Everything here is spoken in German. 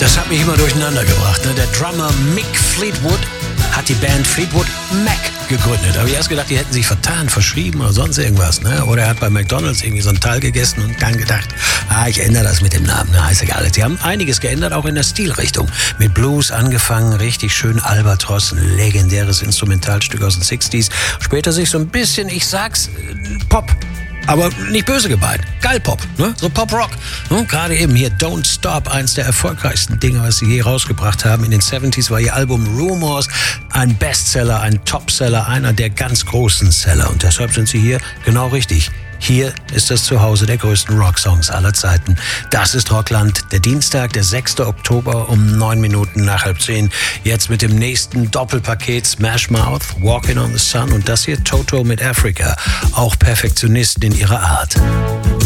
Das hat mich immer durcheinander gebracht. Ne? Der Drummer Mick Fleetwood hat die Band Fleetwood Mac gegründet. Da habe ich erst gedacht, die hätten sich vertan, verschrieben oder sonst irgendwas. Ne? Oder er hat bei McDonald's irgendwie so ein Teil gegessen und dann gedacht, ich ändere das mit dem Namen. Na, ist egal. Sie haben einiges geändert, auch in der Stilrichtung. Mit Blues angefangen, richtig schön Albatros, ein legendäres Instrumentalstück aus den 60s. Später sich so ein bisschen, ich sag's, Pop. Aber nicht böse gemeint. Geil-Pop, ne? So Pop-Rock. Ne? Gerade eben hier Don't Stop, eins der erfolgreichsten Dinge, was sie je rausgebracht haben. In den 70s war ihr Album Rumors ein Bestseller, ein Topseller, einer der ganz großen Seller. Und deshalb sind sie hier genau richtig. Hier ist das Zuhause der größten Rocksongs aller Zeiten. Das ist Rockland, der Dienstag, der 6. Oktober um 9 Minuten nach 9:30. Jetzt mit dem nächsten Doppelpaket Smash Mouth, Walking on the Sun und das hier Toto mit Africa. Auch Perfektionisten in ihrer Art.